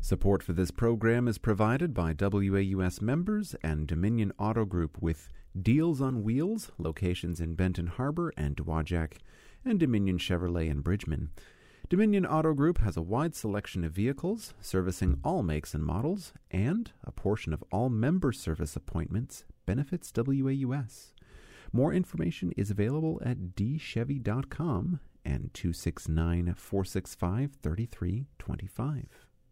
Support for this program is provided by WAUS members and Dominion Auto Group with Deals on Wheels, locations in Benton Harbor and Dowagiac, and Dominion Chevrolet in Bridgman. Dominion Auto Group has a wide selection of vehicles, servicing all makes and models, and a portion of all member service appointments benefits WAUS. More information is available at dchevy.com and 269-465-3325.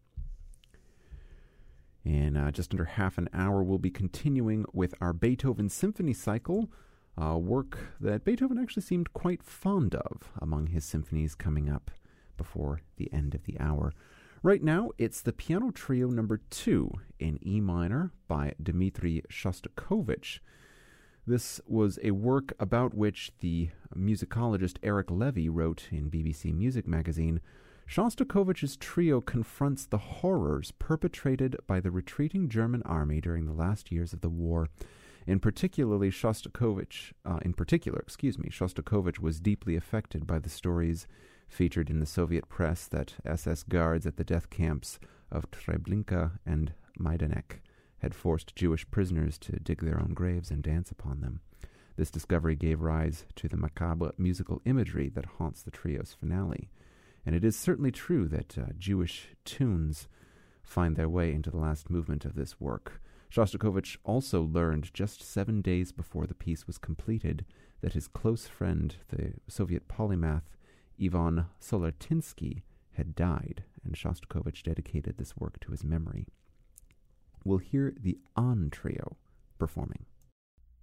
In just under half an hour, we'll be continuing with our Beethoven Symphony Cycle, a work that Beethoven actually seemed quite fond of among his symphonies coming up before the end of the hour. Right now, it's the Piano Trio No. 2 in E minor by Dmitri Shostakovich. This was a work about which the musicologist Eric Levy wrote in BBC Music magazine. Shostakovich's trio confronts the horrors perpetrated by the retreating German army during the last years of the war. Shostakovich was deeply affected by the stories featured in the Soviet press that SS guards at the death camps of Treblinka and Majdanek had forced Jewish prisoners to dig their own graves and dance upon them. This discovery gave rise to the macabre musical imagery that haunts the trio's finale. And it is certainly true that Jewish tunes find their way into the last movement of this work. Shostakovich also learned just 7 days before the piece was completed that his close friend, the Soviet polymath Ivan Solartinsky, had died, and Shostakovich dedicated this work to his memory. We'll hear the An Trio performing.